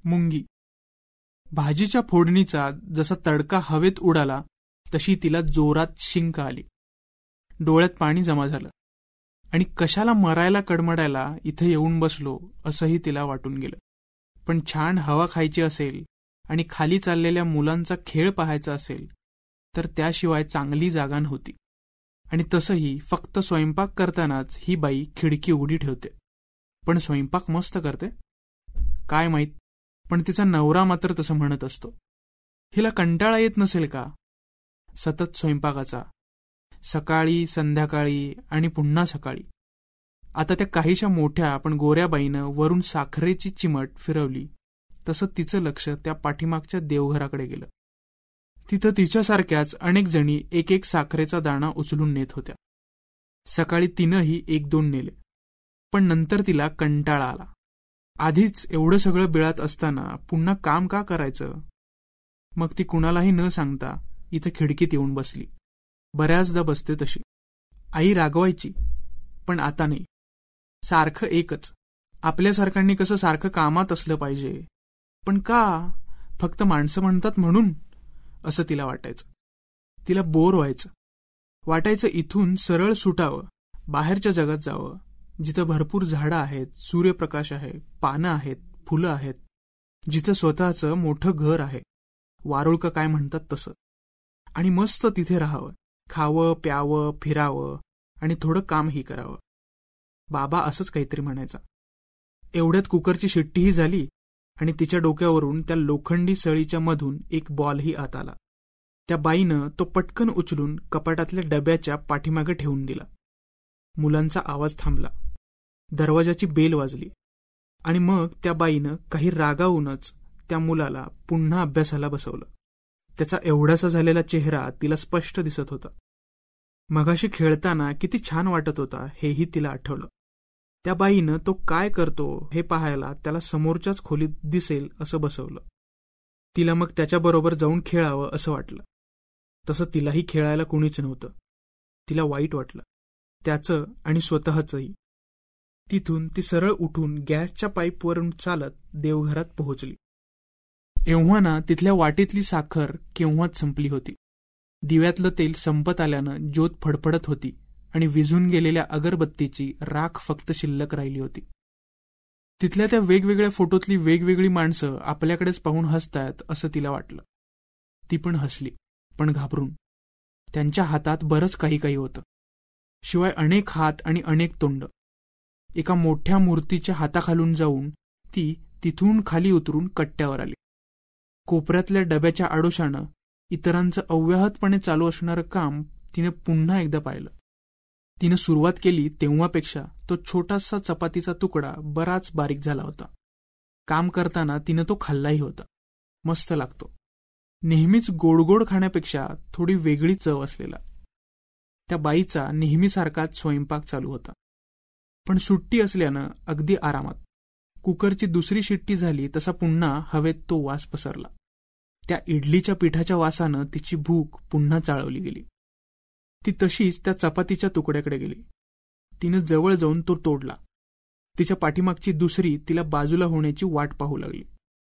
मुंगी. भाजीच्या फोडणीचा जसा तडका हवेत उडाला तशी तिला जोरात शिंक आली. डोळ्यात पाणी जमा झालं आणि कशाला मरायला कडमडायला इथं येऊन बसलो असंही तिला वाटून गेलं. पण छान हवा खायची असेल आणि खाली चाललेल्या मुलांचा खेळ पाहायचा असेल तर त्याशिवाय चांगली जागा नव्हती. आणि तसंही फक्त स्वयंपाक करतानाच ही बाई खिडकी उघडी ठेवते. पण स्वयंपाक मस्त करते काय माहीत, पण तिचा नवरा मात्र तसं म्हणत असतो. हिला कंटाळा येत नसेल का सतत स्वयंपाकाचा, सकाळी संध्याकाळी आणि पुन्हा सकाळी. आता त्या काहीशा मोठ्या पण गोऱ्या बाईनं वरून साखरेची चिमट फिरवली तसं तिचं लक्ष त्या पाठीमागच्या देवघराकडे गेलं. तिथं तिच्यासारख्याच अनेक जणी एक एक साखरेचा दाणा उचलून नेत होत्या. सकाळी तिनंही 1-2 नेले, पण नंतर तिला कंटाळा आला. आधीच एवढं सगळं बिळात असताना पुन्हा काम का करायचं. मग ती कुणालाही न सांगता इथं खिडकीत येऊन बसली. बऱ्याचदा बसते तशी. आई रागवायची, पण आता नाही. सारखं एकच. आपल्यासारख्यांनी कसं सारखं कामात असलं पाहिजे, पण का फक्त माणसं म्हणतात म्हणून असं तिला वाटायचं. तिला बोर व्हायचं. वाटायचं इथून सरळ सुटावं, बाहेरच्या जगात जावं, जिथं भरपूर झाडं आहेत, सूर्यप्रकाश आहे, पानं आहेत, फुलं आहेत, जिथं स्वतःचं मोठं घर आहे, वारुळ काय म्हणतात तसं, आणि मस्त तिथे राहावं, खावं प्यावं फिरावं आणि थोडं कामही करावं. बाबा असंच काहीतरी म्हणायचा. एवढ्यात कुकरची शिट्टीही झाली आणि तिच्या डोक्यावरून त्या लोखंडी सळीच्या मधून एक बॉलही आत आला. त्या बाईनं तो पटकन उचलून कपाटातल्या डब्याच्या पाठीमागे ठेवून दिला. मुलांचा आवाज थांबला. दरवाजाची बेल वाजली आणि मग त्या बाईनं काही रागावूनच त्या मुलाला पुन्हा अभ्यासाला बसवलं. त्याचा एवढासा झालेला चेहरा तिला स्पष्ट दिसत होता. मगाशी खेळताना किती छान वाटत होता हेही तिला आठवलं. त्या बाईनं तो काय करतो हे पाहायला त्याला समोरच्याच खोलीत दिसेल असं बसवलं. तिला मग त्याच्याबरोबर जाऊन खेळावं असं वाटलं. तसं तिलाही खेळायला कोणीच नव्हतं. तिला वाईट वाटलं, त्याचं आणि स्वतःचंही. तिथून ती सरळ उठून गॅसच्या पाईपवरून चालत देवघरात पोहोचली. एव्हा ना तिथल्या वाटेतली साखर केव्हाच संपली होती. दिव्यातलं तेल संपत आल्यानं ज्योत फडफडत होती आणि विझून गेलेल्या अगरबत्तीची राख फक्त शिल्लक राहिली होती. तिथल्या त्या वेगवेगळ्या फोटोतली वेगवेगळी माणसं आपल्याकडेच पाहून हसतायत असं तिला वाटलं. ती पण हसली, पण घाबरून. त्यांच्या हातात बरंच काही काही होतं, शिवाय अनेक हात आणि अनेक तोंड. एका मोठ्या मूर्तीच्या हाताखालून जाऊन ती तिथून खाली उतरून कट्ट्यावर आली. कोपऱ्यातल्या डब्याच्या आडोशानं इतरांचं अव्याहतपणे चालू असणारं काम तिनं पुन्हा एकदा पाहिलं. तिनं सुरुवात केली तेव्हापेक्षा तो छोटासा चपातीचा तुकडा बराच बारीक झाला होता. काम करताना तिनं तो खाल्लाही होता. मस्त लागतो. नेहमीच गोडगोड खाण्यापेक्षा थोडी वेगळी चव असलेला. त्या बाईचा नेहमीसारखाच स्वयंपाक चालू होता, पण सुट्टी असल्यानं अगदी आरामात. कुकरची दुसरी शिट्टी झाली तसा पुन्हा हवेत तो वास पसरला. त्या इडलीच्या पिठाच्या वासानं तिची भूक पुन्हा चाळवली गेली. ती तशीच त्या चपातीच्या तुकड्याकडे गेली. तिनं जवळ जाऊन तो तोडला. तिच्या पाठीमागची दुसरी तिला बाजूला होण्याची वाट पाहू लागली.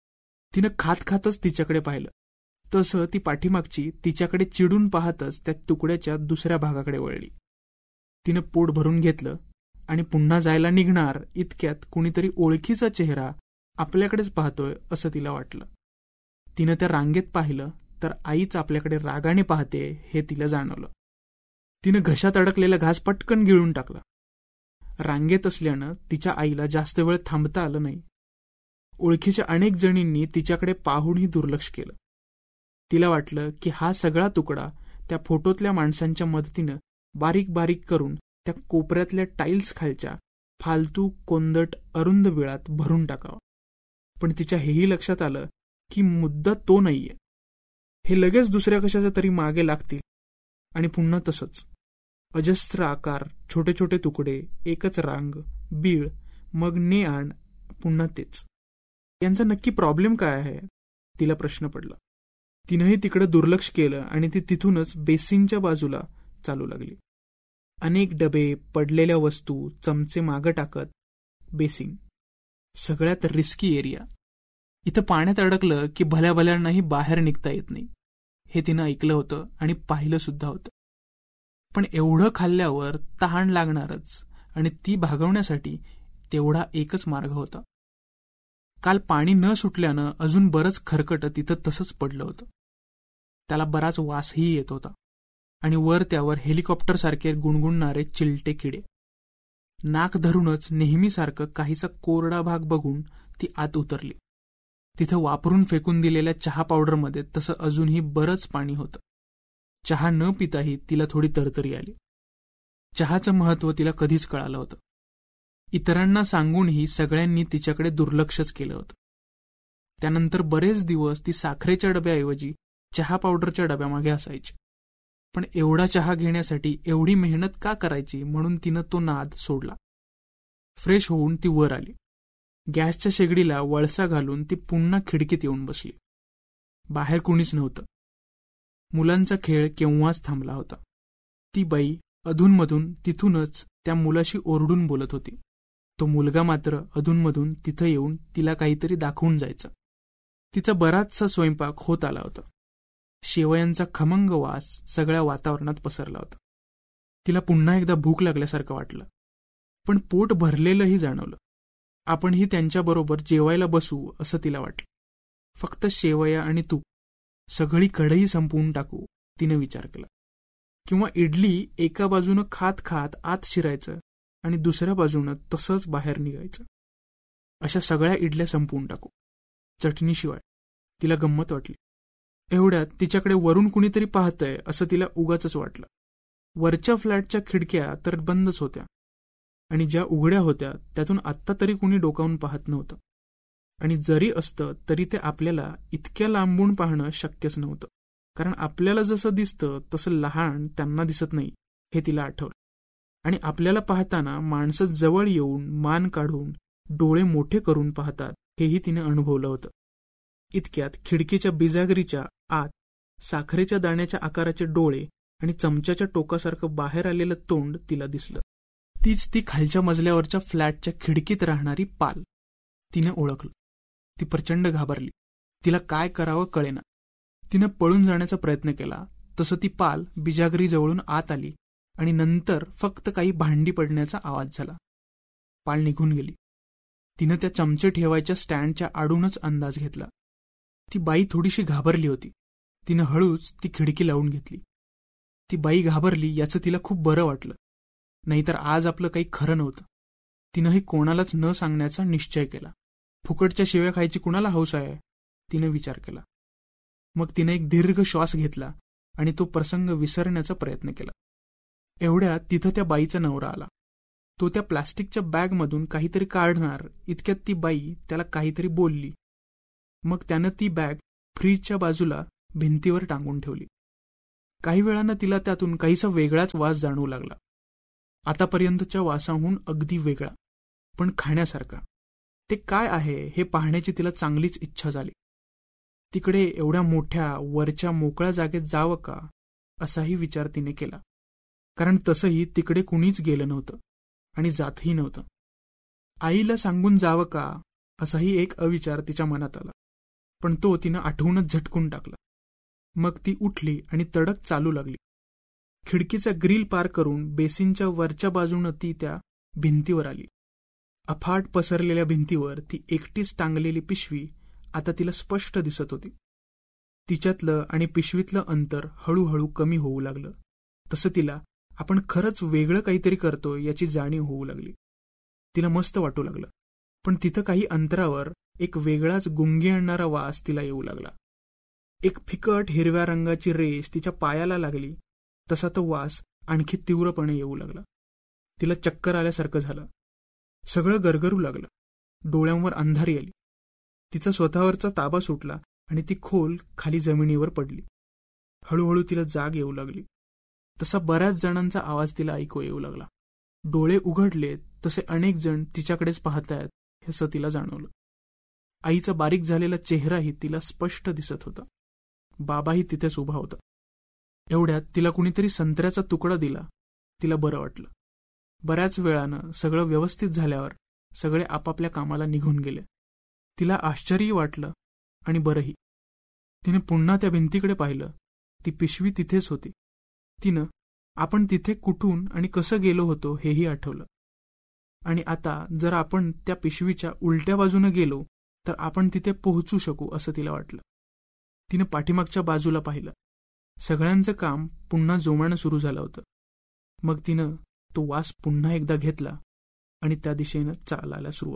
तिनं खात खातच तिच्याकडे पाहिलं. तसं ती पाठीमागची तिच्याकडे चिडून पाहतच त्या तुकड्याच्या दुसऱ्या भागाकडे वळली. तिनं पोट भरून घेतलं आणि पुन्हा जायला निघणार इतक्यात कुणीतरी ओळखीचा चेहरा आपल्याकडेच पाहतोय असं तिला वाटलं. तिनं त्या रांगेत पाहिलं तर आईच आपल्याकडे रागाने पाहते हे तिला जाणवलं. तिनं घशात अडकलेला घास पटकन गिळून टाकला. रांगेत असल्यानं तिच्या आईला जास्त वेळ थांबता आलं नाही. ओळखीच्या अनेक जणींनी तिच्याकडे पाहूनही दुर्लक्ष केलं. तिला वाटलं की हा सगळा तुकडा त्या फोटोतल्या माणसांच्या मदतीनं बारीक बारीक करून त्या कोपऱ्यातल्या टाईल्स खालच्या फालतू कोंदट अरुंद बिळात भरून टाकावं. पण तिच्या हेही लक्षात आलं की मुद्दा तो नाहीये. हे लगेच दुसऱ्या कशाच्या तरी मागे लागतील आणि पुन्हा तसंच. अजस्त्र आकार, छोटे छोटे तुकडे, एकच रांग, बीळ, मग ने आण, पुन्हा तेच. यांचा नक्की प्रॉब्लेम काय आहे तिला प्रश्न पडला. तिनंही तिकडे दुर्लक्ष केलं आणि ती तिथूनच बेसिनच्या बाजूला चालू लागली. अनेक डबे, पडलेल्या वस्तू, चमचे मागं टाकत बेसिन. सगळ्यात रिस्की एरिया. इथं पाण्यात अडकलं की भल्या भल्यांनाही बाहेर निघता येत नाही, हे तिनं ऐकलं होतं आणि पाहिलं सुद्धा होतं. पण एवढं खाल्ल्यावर तहान लागणारच आणि ती भागवण्यासाठी तेवढा एकच मार्ग होता. काल पाणी न सुटल्यानं अजून बरंच खरकट तिथं तसंच पडलं होतं. त्याला बराच वासही येत होता आणि वर त्यावर हेलिकॉप्टरसारखे गुणगुणणारे चिलटे किडे. नाक धरूनच नेहमीसारखं काहीचा कोरडा भाग बघून ती आत उतरली. तिथं वापरून फेकून दिलेल्या चहा पावडरमध्ये तसं अजूनही बरंच पाणी होतं. चहा न पिताही तिला थोडी तरतरी आली. चहाचं महत्त्व तिला कधीच कळालं होतं. इतरांना सांगूनही सगळ्यांनी तिच्याकडे दुर्लक्षच केलं होतं. त्यानंतर बरेच दिवस ती साखरेच्या डब्याऐवजी चहा पावडरच्या डब्यामागे असायची. पण एवढा चहा घेण्यासाठी एवढी मेहनत का करायची म्हणून तिनं तो नाद सोडला. फ्रेश होऊन ती वर आली. गॅसच्या शेगडीला वळसा घालून ती पुन्हा खिडकीत येऊन बसली. बाहेर कुणीच नव्हतं. मुलांचा खेळ केव्हाच थांबला होता. ती बाई अधूनमधून तिथूनच त्या मुलाशी ओरडून बोलत होती. तो मुलगा मात्र अधूनमधून तिथं येऊन तिला काहीतरी दाखवून जायचा. तिचा बराचसा स्वयंपाक होत आला होता. शेवयांचा खमंग वास सगळ्या वातावरणात पसरला होता. तिला पुन्हा एकदा भूक लागल्यासारखं वाटलं, पण पोट भरलेलंही जाणवलं. आपणही त्यांच्याबरोबर जेवायला बसू असं तिला वाटलं. फक्त शेवया आणि तूप, सगळी कढई संपवून टाकू तिने विचार केला. किंवा इडली एका बाजूनं खात खात आत शिरायचं आणि दुसऱ्या बाजूनं तसंच बाहेर निघायचं. अशा सगळ्या इडल्या संपवून टाकू, चटणीशिवाय. तिला गंमत वाटली. एवढ्यात तिच्याकडे वरून कुणीतरी पाहतंय असं तिला उगाचच वाटलं. वरच्या फ्लॅटच्या खिडक्या तर बंदच होत्या आणि ज्या उघड्या होत्या त्यातून आत्ता तरी कुणी डोकावून पाहत नव्हतं. आणि जरी असतं तरी ते आपल्याला इतक्या लांबून पाहणं शक्यच नव्हतं, कारण आपल्याला जसं दिसतं तसं लहान त्यांना दिसत नाही हे तिला आठवलं. आणि आपल्याला पाहताना माणसं जवळ येऊन मान काढून डोळे मोठे करून पाहतात हेही तिने अनुभवलं होतं. इतक्यात खिडकीच्या बिजागरीच्या आत साखरेच्या दाण्याच्या आकाराचे डोळे आणि चमच्याच्या टोकासारखं बाहेर आलेलं तोंड तिला दिसलं. तीच ती खालच्या मजल्यावरच्या फ्लॅटच्या खिडकीत राहणारी पाल. तिने ओळखलं. ती प्रचंड घाबरली. तिला काय करावं कळेना. तिनं पळून जाण्याचा प्रयत्न केला तसं ती पाल बिजागरीजवळून आत आली आणि नंतर फक्त काही भांडी पडण्याचा आवाज झाला. पाल निघून गेली. तिनं त्या चमचे ठेवायच्या स्टँडच्या आडूनच अंदाज घेतला. ती बाई थोडीशी घाबरली होती. तिनं हळूच ती खिडकी लावून घेतली. ती बाई घाबरली याचं तिला खूप बरं वाटलं. नाहीतर आज आपलं काही खरं नव्हतं. तिनंही कोणालाच न सांगण्याचा निश्चय केला. फुकटच्या शिव्या खायची कुणाला हौस आहे, तिने विचार केला. मग तिने एक दीर्घ श्वास घेतला आणि तो प्रसंग विसरण्याचा प्रयत्न केला. एवढ्यात तिथं त्या बाईचा नवरा आला. तो त्या प्लास्टिकच्या बॅगमधून काहीतरी काढणार इतक्यात ती बाई त्याला काहीतरी बोलली. मग त्यानं ती बॅग फ्रीजच्या बाजूला भिंतीवर टांगून ठेवली. काही वेळानं तिला त्यातून काहीसा वेगळाच वास जाणवू लागला. आतापर्यंतच्या वासाहून अगदी वेगळा, पण खाण्यासारखा. ते काय आहे हे पाहण्याची तिला चांगलीच इच्छा झाली. तिकडे एवढ्या मोठ्या वरच्या मोकळ्या जागेत जावं का असाही विचार तिने केला, कारण तसंही तिकडे कुणीच गेलं नव्हतं आणि जातही नव्हतं. आईला सांगून जावं का असाही एक अविचार तिच्या मनात आला, पण तो तिनं आठवूनच झटकून टाकला. मग ती उठली आणि तडक चालू लागली. खिडकीचा ग्रिल पार करून बेसिनच्या वरच्या बाजूनं ती त्या भिंतीवर आली. अफाट पसरलेल्या भिंतीवर ती एकटीच टांगलेली पिशवी आता तिला स्पष्ट दिसत होती. तिच्यातलं आणि पिशवीतलं अंतर हळूहळू कमी होऊ लागलं. तसं तिला आपण खरंच वेगळं काहीतरी करतो याची जाणीव होऊ लागली. तिला मस्त वाटू लागलं. पण तिथं काही अंतरावर एक वेगळाच गुंगी आणणारा वास तिला येऊ लागला. एक फिकट हिरव्या रंगाची रेस तिच्या पायाला लागली तसा तो वास आणखी तीव्रपणे येऊ लागला. तिला चक्कर आल्यासारखं झालं. सगळं गरगरू लागलं. डोळ्यांवर अंधारी आली. तिचा स्वतःवरचा ताबा सुटला आणि ती खोल खाली जमिनीवर पडली. हळूहळू तिला जाग येऊ लागली. तसा बऱ्याच जणांचा आवाज तिला ऐकू येऊ लागला. डोळे उघडले तसे अनेक जण तिच्याकडेच पाहतायत असं तिला जाणवलं. आईचा बारीक झालेला चेहराही तिला स्पष्ट दिसत होता. बाबाही तिथेच उभा होता. एवढ्यात तिला कुणीतरी संत्र्याचा तुकडा दिला. तिला बरं वाटलं. बऱ्याच वेळानं सगळं व्यवस्थित झाल्यावर सगळे आपापल्या कामाला निघून गेले. तिला आश्चर्य वाटलं आणि बरंही. तिने पुन्हा त्या भिंतीकडे पाहिलं. ती पिशवी तिथेच होती. तिनं आपण तिथे कुठून आणि कसं गेलो होतो हेही आठवलं. आणि आता जर आपण त्या पिशवीच्या उलट्या बाजूने गेलो तर आपण तिथे पोहोचू शकू असं तिला वाटलं. तिनं पाठीमागच्या बाजूला पाहिलं. सगळ्यांचं काम पुन्हा जोमानं सुरू झालं होतं. मग तिनं तो वास पुन्हा एकदा घेतला आणि त्या दिशेनं चालायला सुरुवात